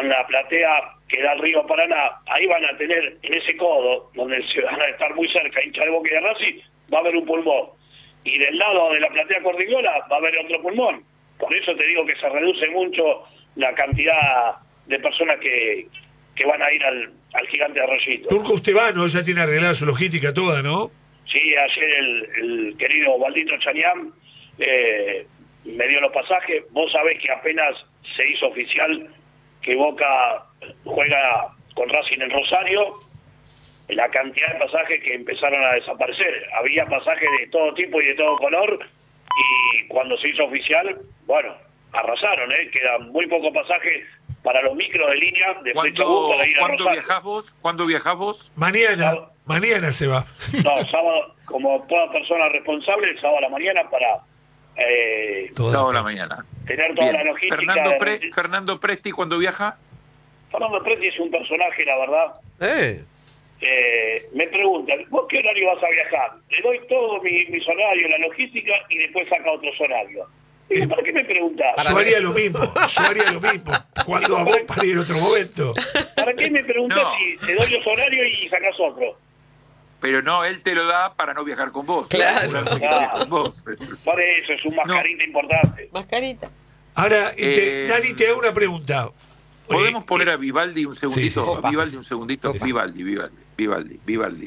con la platea que da al río Paraná, ahí van a tener, en ese codo, donde se van a estar muy cerca, hincha de Boca y de Racing, va a haber un pulmón. Y del lado de la platea Cordillera va a haber otro pulmón. Por eso te digo que se reduce mucho la cantidad de personas que van a ir al Gigante Arroyito. Turco, usted va, ¿no? Ya tiene arreglada su logística toda, ¿no? Sí, ayer el querido Valdito Chanián me dio los pasajes. Vos sabés que apenas se hizo oficial que Boca juega con Racing en Rosario, la cantidad de pasajes que empezaron a desaparecer. Había pasajes de todo tipo y de todo color, y cuando se hizo oficial, bueno, arrasaron, quedan muy pocos pasajes para los micros de línea de Flecha Bus para ir a Rosario. ¿Cuándo viajás vos? Mañana se va. No, sábado, como toda persona responsable, el sábado a la mañana para sábado a la mañana. Tener toda la logística. Fernando Presti, ¿cuándo viaja? Fernando Presti es un personaje, la verdad. Me preguntan, ¿vos qué horario vas a viajar? Le doy todo mis horarios, la logística, y después saca otros horarios. ¿Para qué me preguntás? Yo haría lo mismo. Cuando a vos para ir en otro momento. ¿Para qué me preguntás si te doy los horarios y sacás otro? Pero no, él te lo da para no viajar con vos. Claro. Con vos. Por eso es un mascarita importante. Mascarita. Ahora, Dani, te hago una pregunta. ¿Podemos poner a Vivaldi un segundito? Sí. Vivaldi un segundito. Vivaldi.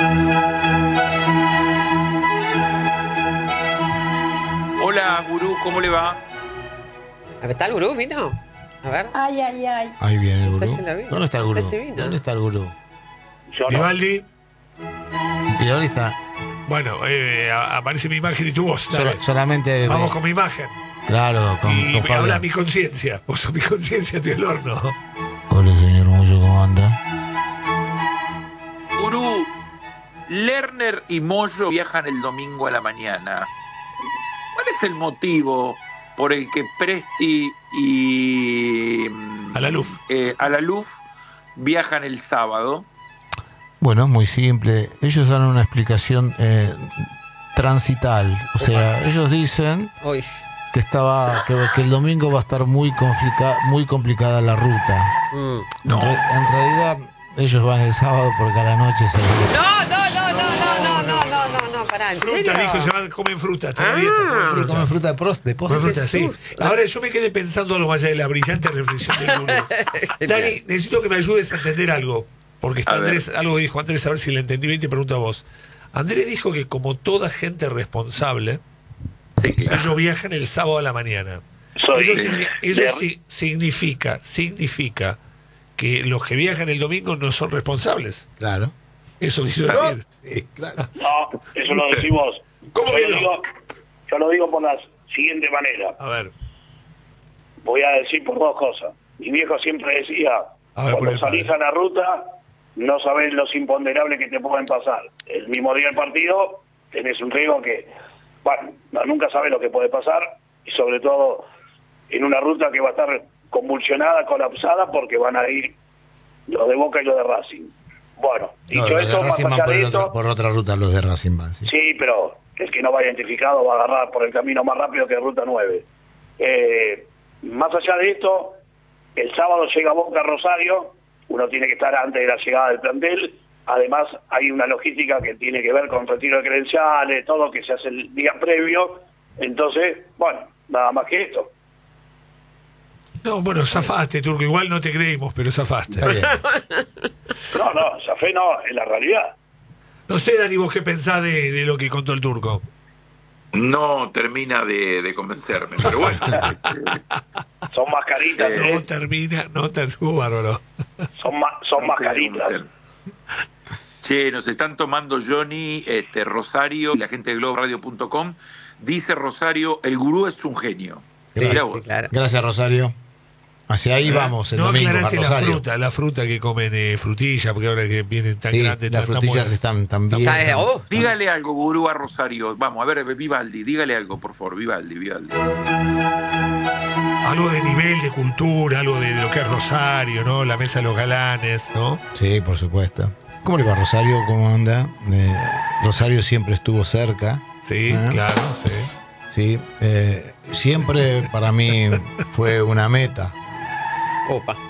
Hola, gurú, ¿cómo le va? A ver, ¿está el gurú? ¿Vino? A ver. Ay. Ahí viene el gurú. Usted se la vino. ¿Dónde está el gurú? Usted se vino. ¿Dónde está el gurú? Yo no. Vivaldi. Y ahora está. Bueno, aparece mi imagen y tu voz. Solamente. Vamos con mi imagen. Claro, Y con me Pablo. habla mi conciencia. Vos sos mi conciencia, estoy al horno. Hola, señor Moyo, ¿cómo anda? Gurú, Lerner y Moyo viajan el domingo a la mañana. ¿Cuál es el motivo por el que Presti y Alaluf viajan el sábado? Bueno, muy simple. Ellos dan una explicación transital. O sea, ellos dicen Uy. que el domingo va a estar muy complicada la ruta. No. En realidad, ellos van el sábado porque a la noche se... No, pará, ¿en Fruta, serio? dijo, se comen fruta. Está dieta, comen Comen fruta de postre. Comen fruta, sí. Ahora yo me quedé pensando algo más allá de la brillante reflexión del gurú. Dani, necesito que me ayudes a entender algo. Porque está Andrés, algo dijo Andrés, a ver si le entendí bien y te pregunto a vos. Andrés dijo que como toda gente responsable, Sí, claro. ellos viajan el sábado a la mañana. Eso significa que los que viajan el domingo no son responsables. Claro. Eso quiso decir. Sí, claro. No, eso lo decimos. ¿Cómo que no? Yo lo digo por la siguiente manera. A ver. Voy a decir por dos cosas. Mi viejo siempre decía, A ver, cuando salís a la ruta, no sabés los imponderables que te pueden pasar. El mismo día del partido, tenés un riesgo que, bueno, nunca sabés lo que puede pasar, y sobre todo en una ruta que va a estar convulsionada, colapsada, porque van a ir los de Boca y los de Racing. Bueno, dicho Los de esto, más Racing van allá de esto... por otra ruta, los de Racing van, sí. Sí, pero el que no va identificado va a agarrar por el camino más rápido que Ruta 9. Más allá de esto, el sábado llega Boca a Rosario, uno tiene que estar antes de la llegada del plantel, además hay una logística que tiene que ver con retiro de credenciales, todo que se hace el día previo, entonces, bueno, nada más que esto. No, bueno, zafaste, Turco. Igual no te creímos, pero zafaste. Está bien. No, zafé no, es la realidad. No sé, Dani, vos qué pensás de lo que contó el Turco. No termina de convencerme, pero bueno. Son mascaritas, No terminó, bárbaro. son mascaritas. Che, nos están tomando Johnny, Rosario, y la gente de globoradio.com. Dice Rosario, el gurú es un genio. Mirá vos. Sí, claro. Gracias, Rosario. Hacia ahí vamos el no domingo a aclaraste Rosario. la fruta que comen frutilla, porque ahora que vienen tan Sí, grandes, las tan frutillas buenas. están bien. Dígale algo, gurú, a Rosario. Vamos, a ver, Vivaldi, dígale algo, por favor, Vivaldi. Algo de nivel, de cultura, algo de lo que es Rosario, ¿no? La mesa de los galanes, ¿no? Sí, por supuesto. ¿Cómo le va, Rosario? ¿Cómo anda? Rosario siempre estuvo cerca. Sí, claro, sí. Sí, siempre para mí fue una meta. Opa.